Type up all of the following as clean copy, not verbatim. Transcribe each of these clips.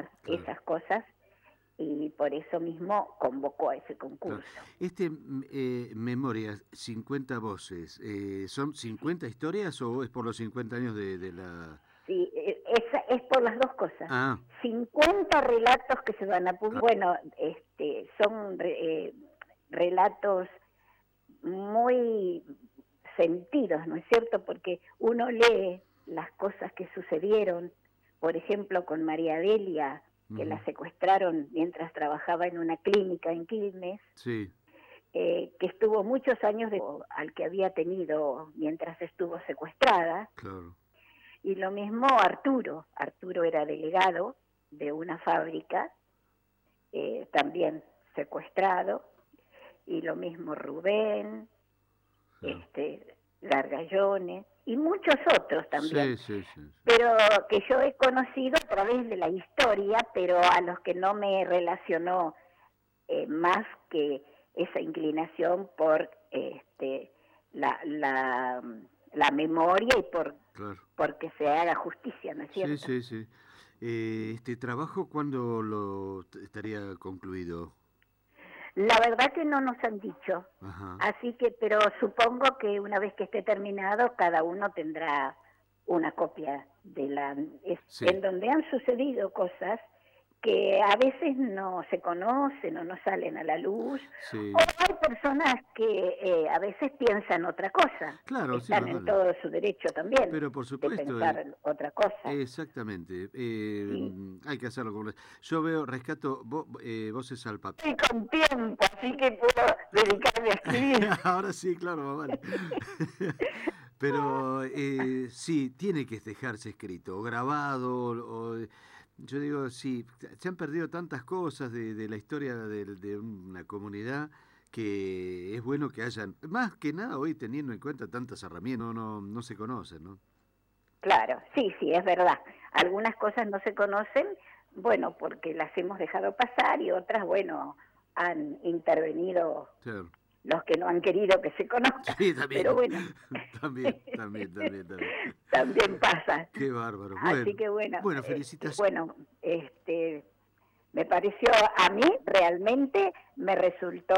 contar esas cosas, y por eso mismo convocó a ese concurso. Memorias, 50 voces, ¿son 50 historias o es por los 50 años de la...? Sí, es por las dos cosas. Ah. 50 relatos que se van a publicar. Bueno, son relatos muy sentidos, ¿no es cierto? Porque uno lee las cosas que sucedieron, por ejemplo, con María Delia, que la secuestraron mientras trabajaba en una clínica en Quilmes, sí. Que estuvo muchos años al que había tenido mientras estuvo secuestrada. Claro. Y lo mismo Arturo era delegado de una fábrica, también secuestrado, y lo mismo Rubén, Gargallones, y muchos otros también, sí. pero que yo he conocido a través de la historia, pero a los que no me relacionó más que esa inclinación por la memoria y porque se haga justicia, ¿no es cierto? Sí. ¿Este trabajo cuándo lo estaría concluido? La verdad que no nos han dicho. Ajá. Así que, pero supongo que una vez que esté terminado, cada uno tendrá una copia de en donde han sucedido cosas que a veces no se conocen o no salen a la luz, o hay personas que a veces piensan otra cosa. Claro, están en todo su derecho también, pero por supuesto, de pensar otra cosa. Exactamente, Sí. hay que hacerlo como... Yo rescato voces al papel. Estoy con tiempo, así que puedo dedicarme a escribir. Ahora sí, claro, vale. Pero sí, tiene que dejarse escrito, o grabado, yo digo, sí, se han perdido tantas cosas de la historia de una comunidad que es bueno que hayan, más que nada hoy teniendo en cuenta tantas herramientas, no se conocen, ¿no? Claro, sí, es verdad. Algunas cosas no se conocen, bueno, porque las hemos dejado pasar, y otras, bueno, han intervenido los que no han querido que se conozca. Sí, también. Pero bueno, también. también pasa. Qué bárbaro. Así que bueno, felicitaciones. Me pareció, a mí realmente me resultó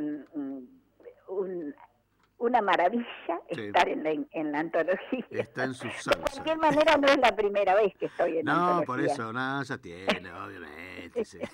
una maravilla estar en la antología. Está en su salsa. De cualquier manera, no es la primera vez que estoy en antología. No, por eso, ya tiene, obviamente. Sí.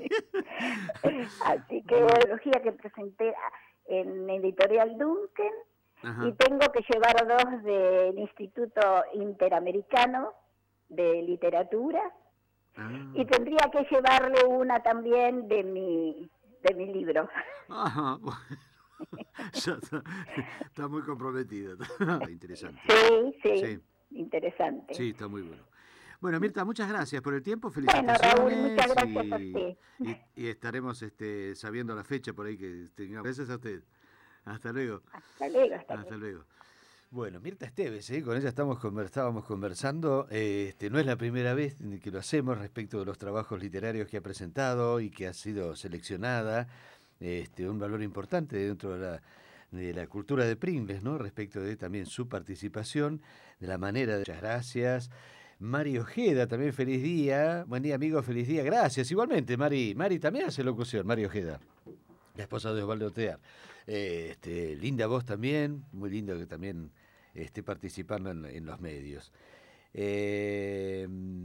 Así que antología que presenté en Editorial Duncan. Ajá. Y tengo que llevar 2 del Instituto Interamericano de Literatura. Y tendría que llevarle una también de mi libro. Ajá. Ya está muy comprometida. Interesante. Sí, interesante. Sí, está muy bueno. Bueno, Mirta, muchas gracias por el tiempo, felicitaciones. Bueno, Raúl, muchas gracias a usted. Y estaremos sabiendo la fecha por ahí que tengamos. Gracias a usted. Hasta luego. Hasta luego. Bueno, Mirta Esteves, con ella estábamos conversando. No es la primera vez que lo hacemos respecto de los trabajos literarios que ha presentado y que ha sido seleccionada. Un valor importante dentro de la cultura de Pringles, ¿no? Respecto de también su participación, de la manera de... Muchas gracias. Mari Ojeda, también feliz día. Buen día, amigo, feliz día. Gracias, igualmente, Mari. Mari también hace locución, Mari Ojeda, la esposa de Osvaldo Tear. Linda voz también, muy lindo que también esté participando en los medios. ¿Qué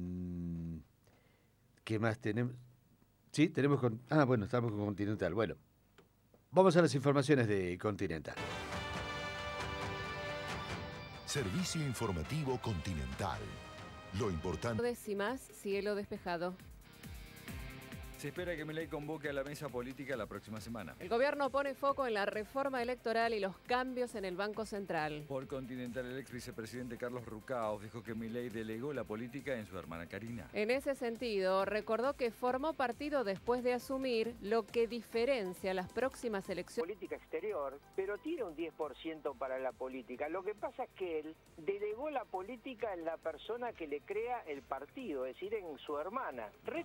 más tenemos? Sí, tenemos estamos con Continental. Bueno, vamos a las informaciones de Continental. Servicio informativo Continental. Lo importante... Décimas, cielo despejado. Se espera que Milei convoque a la mesa política la próxima semana. El gobierno pone foco en la reforma electoral y los cambios en el Banco Central. Por Continental, el ex vicepresidente Carlos Rucaos dijo que Milei delegó la política en su hermana Karina. En ese sentido, recordó que formó partido después de asumir, lo que diferencia las próximas elecciones. Política exterior, pero tiene un 10% para la política. Lo que pasa es que él delegó la política en la persona que le crea el partido, es decir, en su hermana.